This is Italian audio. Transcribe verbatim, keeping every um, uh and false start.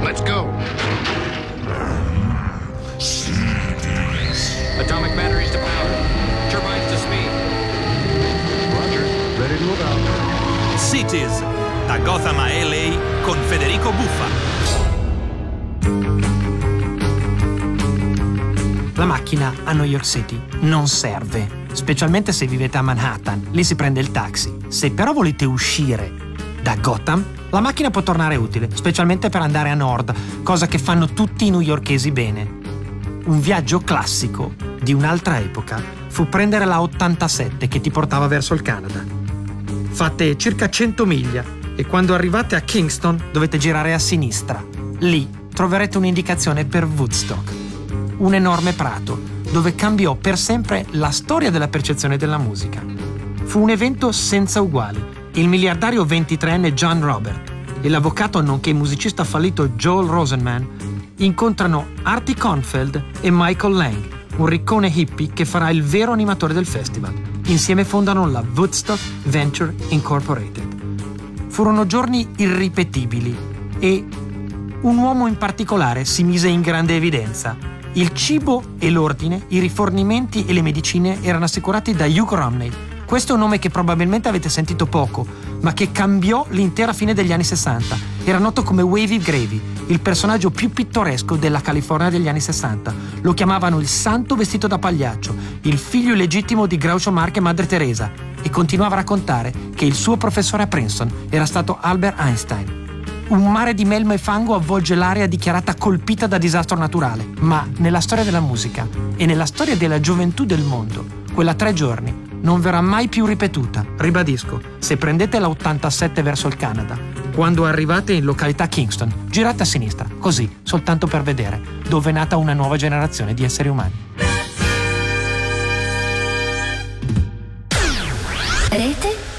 Let's go. Atomic batteries to power. Turbines to speed. Roger. Ready to move out. Cities, da Gotham a L A con Federico Buffa. La macchina a New York City non serve, specialmente se vivete a Manhattan. Lì si prende il taxi. Se però volete uscire da Gotham, la macchina può tornare utile, specialmente per andare a nord, cosa che fanno tutti i newyorkesi bene. Un viaggio classico di un'altra epoca fu prendere la ottantasette che ti portava verso il Canada. Fate circa cento miglia e quando arrivate a Kingston dovete girare a sinistra. Lì troverete un'indicazione per Woodstock, un enorme prato dove cambiò per sempre la storia della percezione della musica. Fu un evento senza uguali. Il miliardario ventitreenne John Robert e l'avvocato nonché musicista fallito Joel Rosenman incontrano Artie Kornfeld e Michael Lang, un riccone hippie che farà il vero animatore del festival. Insieme fondano la Woodstock Venture Incorporated. Furono giorni irripetibili e un uomo in particolare si mise in grande evidenza. Il cibo e l'ordine, i rifornimenti e le medicine erano assicurati da Hugh Romney. Questo è un nome che probabilmente avete sentito poco, ma che cambiò l'intera fine degli anni sessanta. Era noto come Wavy Gravy, il personaggio più pittoresco della California degli anni sessanta. Lo chiamavano il santo vestito da pagliaccio, il figlio illegittimo di Groucho Marx e Madre Teresa, e continuava a raccontare che il suo professore a Princeton era stato Albert Einstein. Un mare di melma e fango avvolge l'area dichiarata colpita da disastro naturale, ma nella storia della musica e nella storia della gioventù del mondo, quella tre giorni non verrà mai più ripetuta. Ribadisco, se prendete la ottantasette verso il Canada, quando arrivate in località Kingston, girate a sinistra, così, soltanto per vedere dove è nata una nuova generazione di esseri umani. Rete